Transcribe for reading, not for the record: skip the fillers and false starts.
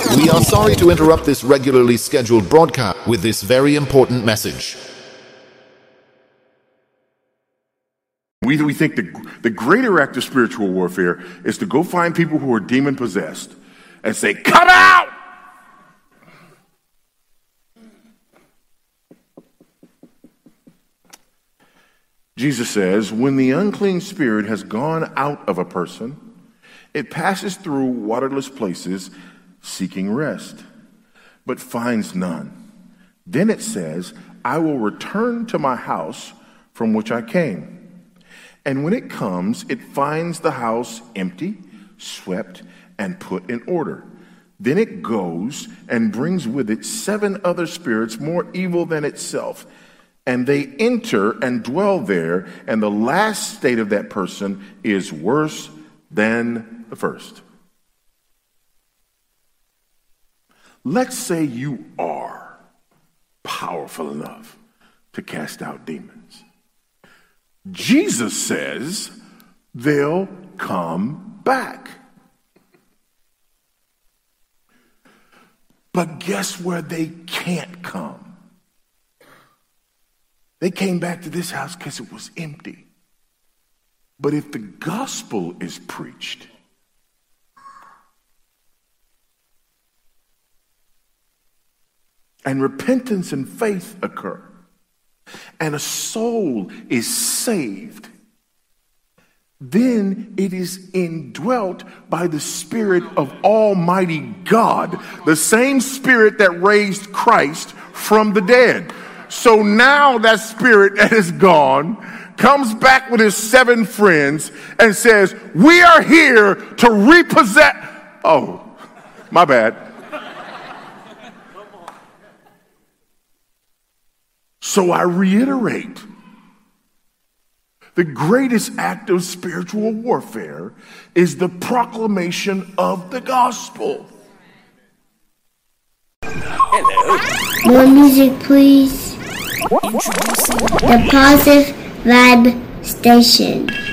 We are sorry to interrupt this regularly scheduled broadcast with this very important message. We think the greater act of spiritual warfare is to go find people who are demon-possessed and say, "Come out!" Jesus says, when the unclean spirit has gone out of a person, it passes through waterless places seeking rest, but finds none. Then it says, I will return to my house from which I came. And when it comes, it finds the house empty, swept, and put in order. Then it goes and brings with it 7 other spirits more evil than itself. And they enter and dwell there, and the last state of that person is worse than the first. Let's say you are powerful enough to cast out demons. Jesus says they'll come back. But guess where they can't come? They came back to this house because it was empty. But if the gospel is preached, and repentance and faith occur, and a soul is saved, then it is indwelt by the Spirit of Almighty God, the same Spirit that raised Christ from the dead. So now that spirit that is gone comes back with his 7 friends and says, we are here to repossess. Oh, my bad. So I reiterate, the greatest act of spiritual warfare is the proclamation of the gospel. Hello. More music, please. Introducing the Positive Vibe Station.